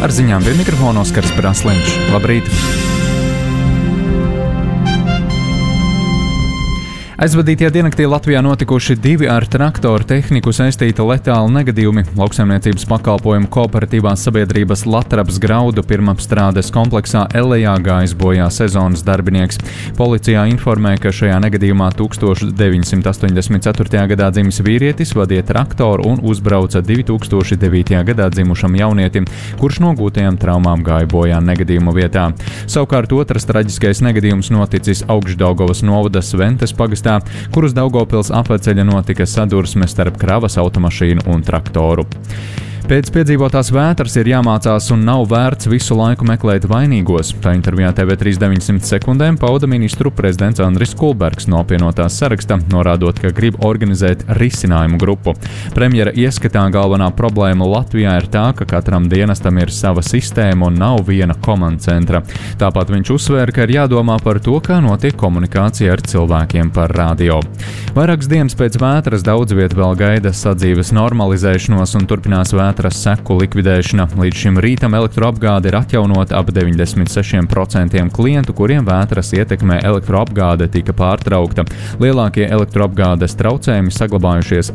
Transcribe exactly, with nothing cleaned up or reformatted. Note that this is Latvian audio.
Ar ziņām pie mikrofona Oskars Brasliņš. Labrīt! Aizvadītajā diennaktī Latvijā notikuši divi ar traktoru tehniku saistīti letāli negadījumi. Lauksaimniecības pakalpojumu kooperatīvās sabiedrības Latrabs graudu pirmapstrādes kompleksā Ellejā gājis bojā sezonas darbinieks. Policijā informē, ka šajā negadījumā tūkstoš deviņsimt astoņdesmit ceturtajā gadā dzimis vīrietis vadīja traktoru un uzbrauca divi tūkstoši devītajā gadā dzimušam jaunietim, kurš no gūtajām traumām gāja bojā negadījuma vietā. Savukārt otrs traģiskais negadījums noticis Augšdaugavas novada Sventes pagastā, kur uz Daugavpils apveceļa notika sadursme starp kravas automašīnu un traktoru. Pēc piedzīvotās vētras ir jāmācās un nav vērts visu laiku meklēt vainīgos. Tā intervijā T V trīs deviņsimt sekundēm pauda ministru prezidents Andris Kulbergs no apvienotās saraksta, norādot, ka grib organizēt risinājumu grupu. Premjera ieskatā galvenā problēma Latvijā ir tā, ka katram dienestam ir sava sistēma un nav viena komandcentra. Tāpat viņš uzsvēra, ka ir jādomā par to, kā notiek komunikācija ar cilvēkiem par radio. Vairākas dienas pēc vētras daudz viet vēl gaida sadzīves normalizēšanos un turpinās vētras seku likvidēšana. Līdz šim rītam elektroapgāde ir atjaunota ap deviņdesmit sešiem procentiem klientu, kuriem vētras ietekmē elektroapgāde tika pārtraukta. Lielākie elektroapgādes traucējumi saglabājušies